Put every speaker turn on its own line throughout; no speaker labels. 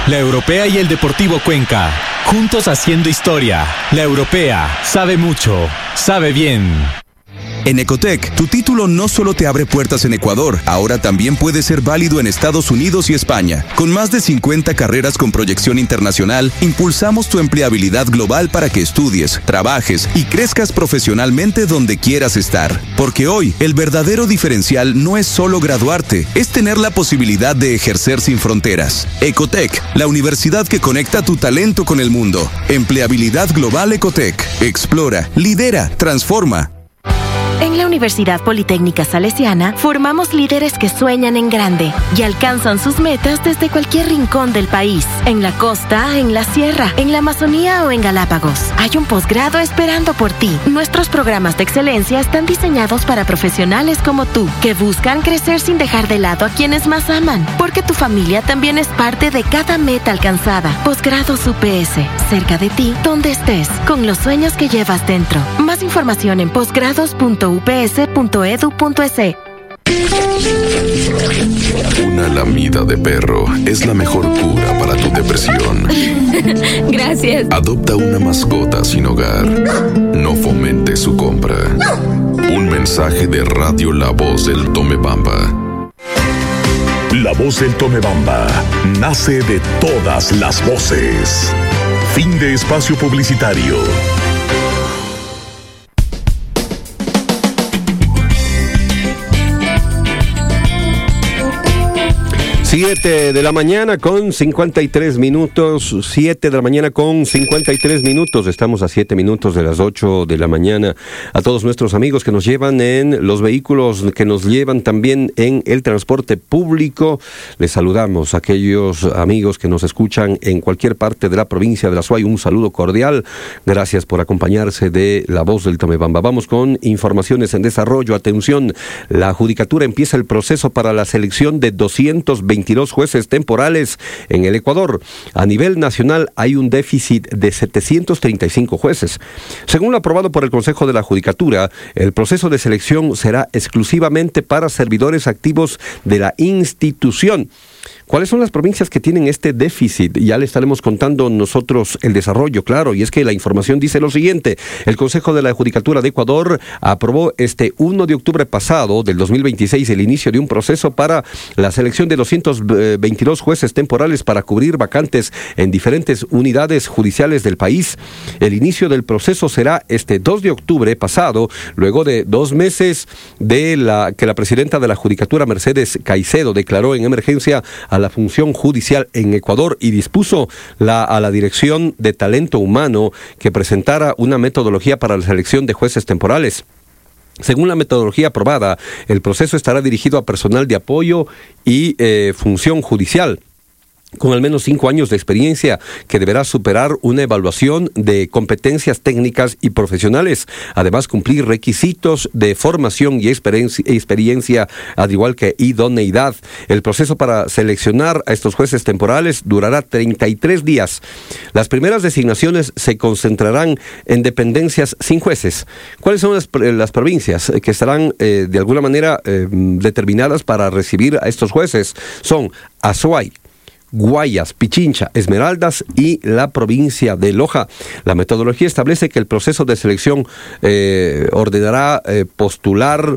La Europea y el Deportivo Cuenca, juntos haciendo historia. La Europea sabe mucho, sabe bien.
En Ecotec, tu título no solo te abre puertas en Ecuador, ahora también puede ser válido en Estados Unidos y España. Con más de 50 carreras con proyección internacional, impulsamos tu empleabilidad global para que estudies, trabajes y crezcas profesionalmente donde quieras estar. Porque hoy, el verdadero diferencial no es solo graduarte, es tener la posibilidad de ejercer sin fronteras. Ecotec, la universidad que conecta tu talento con el mundo. Empleabilidad global Ecotec. Explora, lidera, transforma.
En la Universidad Politécnica Salesiana formamos líderes que sueñan en grande y alcanzan sus metas desde cualquier rincón del país, en la costa, en la sierra, en la Amazonía o en Galápagos. Hay un posgrado esperando por ti. Nuestros programas de excelencia están diseñados para profesionales como tú, que buscan crecer sin dejar de lado a quienes más aman, porque tu familia también es parte de cada meta alcanzada. Posgrados UPS, cerca de ti, donde estés, con los sueños que llevas dentro. Más información en posgrados.ups.edu.es.
Una lamida de perro es la mejor cura para tu depresión.
Gracias.
Adopta una mascota sin hogar. No fomentes su compra. Un mensaje de Radio La Voz del Tomebamba.
La Voz del Tomebamba nace de todas las voces. Fin de espacio publicitario.
7 de la mañana con 53 minutos, 7 de la mañana con 53 minutos, estamos a 7 minutos de las 8 de la mañana. A todos nuestros amigos que nos llevan en los vehículos, que nos llevan también en el transporte público, les saludamos. A aquellos amigos que nos escuchan en cualquier parte de la provincia de La Suay, un saludo cordial, gracias por acompañarse de La Voz del Tomebamba. Vamos con informaciones en desarrollo. Atención, la Judicatura empieza el proceso para la selección de 222 jueces temporales en el Ecuador. A nivel nacional hay un déficit de 735 jueces. Según lo aprobado por el Consejo de la Judicatura, el proceso de selección será exclusivamente para servidores activos de la institución. ¿Cuáles son las provincias que tienen este déficit? Ya le estaremos contando nosotros el desarrollo, claro, y es que la información dice lo siguiente. El Consejo de la Judicatura de Ecuador aprobó este 1 de octubre pasado del 2026 el inicio de un proceso para la selección de 222 jueces temporales para cubrir vacantes en diferentes unidades judiciales del país. El inicio del proceso será este 2 de octubre pasado, luego de 2 meses que la presidenta de la Judicatura, Mercedes Caicedo, declaró en emergencia a la función judicial en Ecuador y dispuso a la Dirección de Talento Humano que presentara una metodología para la selección de jueces temporales. Según la metodología aprobada, el proceso estará dirigido a personal de apoyo y función judicial con al menos 5 años de experiencia, que deberá superar una evaluación de competencias técnicas y profesionales. Además, cumplir requisitos de formación y experiencia, al igual que idoneidad. El proceso para seleccionar a estos jueces temporales durará 33 días. Las primeras designaciones se concentrarán en dependencias sin jueces. ¿Cuáles son las provincias que estarán de alguna manera determinadas para recibir a estos jueces? Son Azuay, Guayas, Pichincha, Esmeraldas y la provincia de Loja. La metodología establece que el proceso de selección ordenará postular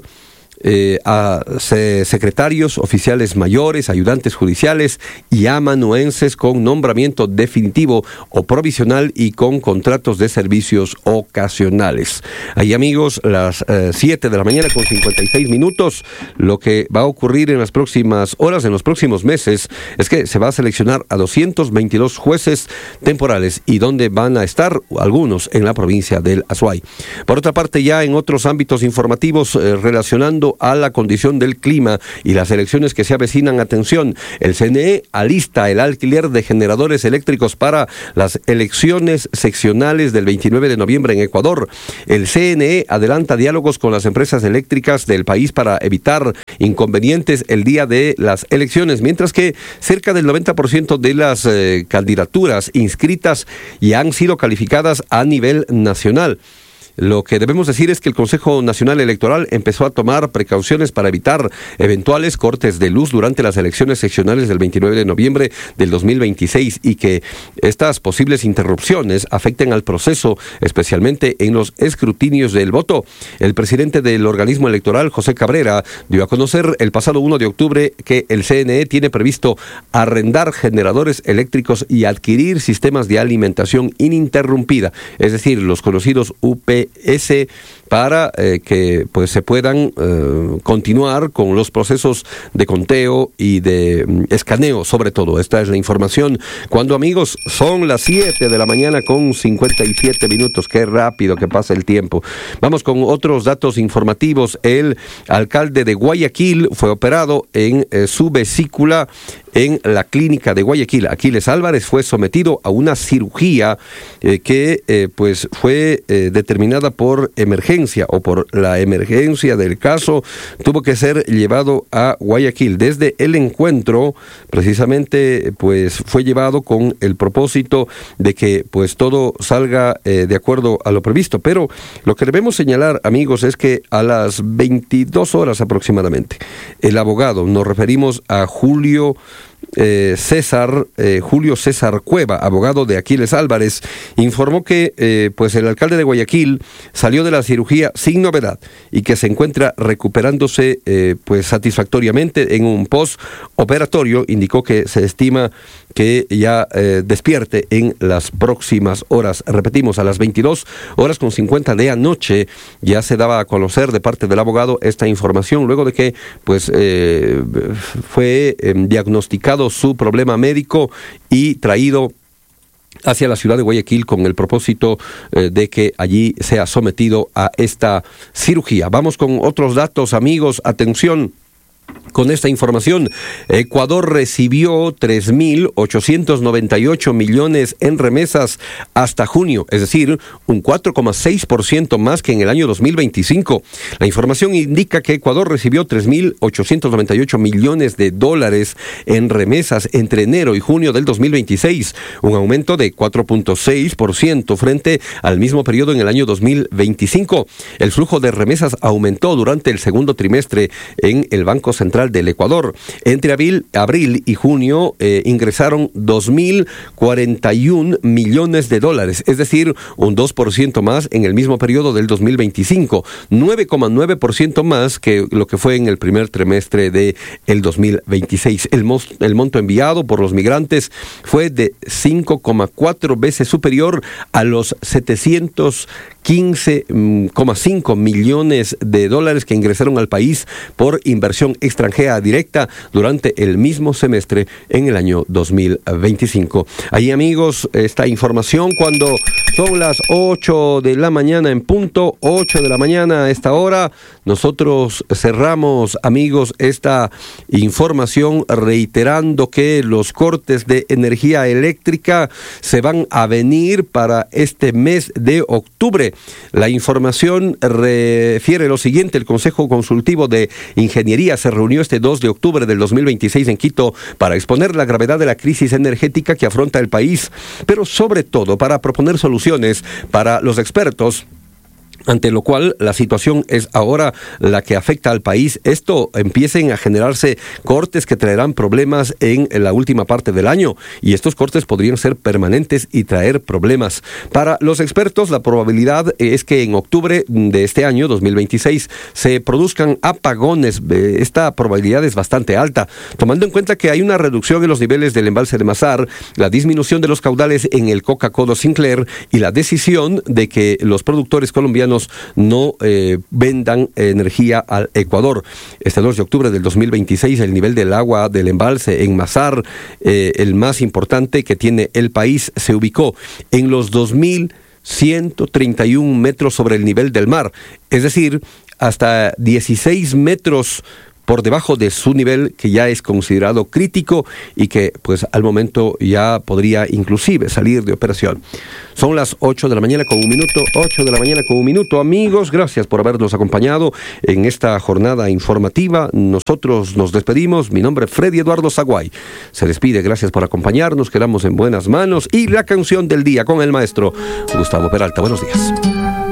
a secretarios, oficiales mayores, ayudantes judiciales y amanuenses con nombramiento definitivo o provisional y con contratos de servicios ocasionales. Ahí, amigos, las 7 de la mañana con 56 minutos. Lo que va a ocurrir en las próximas horas, en los próximos meses, es que se va a seleccionar a 222 jueces temporales y donde van a estar algunos en la provincia del Azuay. Por otra parte, ya en otros ámbitos informativos relacionando a la condición del clima y las elecciones que se avecinan, atención, el CNE alista el alquiler de generadores eléctricos para las elecciones seccionales del 29 de noviembre en Ecuador. El CNE adelanta diálogos con las empresas eléctricas del país para evitar inconvenientes el día de las elecciones, mientras que cerca del 90% de las candidaturas inscritas ya han sido calificadas a nivel nacional. lo que debemos decir es que el Consejo Nacional Electoral empezó a tomar precauciones para evitar eventuales cortes de luz durante las elecciones seccionales del 29 de noviembre del 2026 y que estas posibles interrupciones afecten al proceso, especialmente en los escrutinios del voto. El presidente del organismo electoral, José Cabrera, dio a conocer el pasado 1 de octubre que el CNE tiene previsto arrendar generadores eléctricos y adquirir sistemas de alimentación ininterrumpida, es decir, los conocidos UPS, para que pues se puedan continuar con los procesos de conteo y de escaneo, sobre todo. Esta es la información. Cuando, amigos, son las 7 de la mañana con 57 minutos. Qué rápido que pasa el tiempo. Vamos con otros datos informativos. El alcalde de Guayaquil fue operado en su vesícula en la clínica de Guayaquil. Aquiles Álvarez fue sometido a una cirugía que pues fue determinada por emergencia o por la emergencia del caso. Tuvo que ser llevado a Guayaquil. Desde el encuentro, precisamente, pues fue llevado con el propósito de que pues todo salga de acuerdo a lo previsto. Pero lo que debemos señalar, amigos, es que a las 22 horas aproximadamente, el abogado, nos referimos a Julio César Cueva, abogado de Aquiles Álvarez, informó que pues el alcalde de Guayaquil salió de la cirugía sin novedad y que se encuentra recuperándose pues satisfactoriamente en un postoperatorio. Indicó que se estima que ya despierte en las próximas horas. Repetimos, a las 22 horas con 50 de anoche ya se daba a conocer de parte del abogado esta información, luego de que pues fue diagnosticado su problema médico y traído hacia la ciudad de Guayaquil con el propósito de que allí sea sometido a esta cirugía. Vamos con otros datos, amigos. Atención. Con esta información, Ecuador recibió 3.898 millones en remesas hasta junio, es decir, un 4,6% más que en el año 2025. La información indica que Ecuador recibió 3.898 millones de dólares en remesas entre enero y junio del 2026, un aumento de 4,6% frente al mismo periodo en el año 2025. El flujo de remesas aumentó durante el segundo trimestre en el Banco Central del Ecuador. Entre abril y junio ingresaron 2.041 millones de dólares, es decir, un 2% más en el mismo periodo del 2025, 9,9% más que lo que fue en el primer trimestre del 2026. El monto enviado por los migrantes fue de 5,4 veces superior a los 715,5 millones de dólares que ingresaron al país por inversión extranjera directa durante el mismo semestre en el año 2025. Ahí, amigos, esta información cuando son las 8 de la mañana en punto, 8 de la mañana a esta hora. Nosotros cerramos, amigos, esta información reiterando que los cortes de energía eléctrica se van a venir para este mes de octubre. La información refiere lo siguiente: el Consejo Consultivo de Ingeniería se reunió este 2 de octubre del 2026 en Quito para exponer la gravedad de la crisis energética que afronta el país, pero sobre todo para proponer soluciones para los expertos, ante lo cual la situación es ahora la que afecta al país. Esto empiecen a generarse cortes que traerán problemas en la última parte del año, y estos cortes podrían ser permanentes y traer problemas. Para los expertos, la probabilidad es que en octubre de este año 2026 se produzcan apagones. Esta probabilidad es bastante alta, tomando en cuenta que hay una reducción en los niveles del embalse de Mazar, la disminución de los caudales en el Coca-Codo Sinclair y la decisión de que los productores colombianos no vendan energía al Ecuador. Este 2 de octubre del 2026, el nivel del agua del embalse en Mazar, el más importante que tiene el país, se ubicó en los 2.131 metros sobre el nivel del mar, es decir, hasta 16 metros por debajo de su nivel, que ya es considerado crítico y que pues al momento ya podría inclusive salir de operación. Son las 8 de la mañana con un minuto, 8 de la mañana con un minuto. Amigos, gracias por habernos acompañado en esta jornada informativa. Nosotros nos despedimos. Mi nombre es Freddy Eduardo Zaguay. Se despide, gracias por acompañarnos, quedamos en buenas manos. Y la canción del día con el maestro Gustavo Peralta. Buenos días.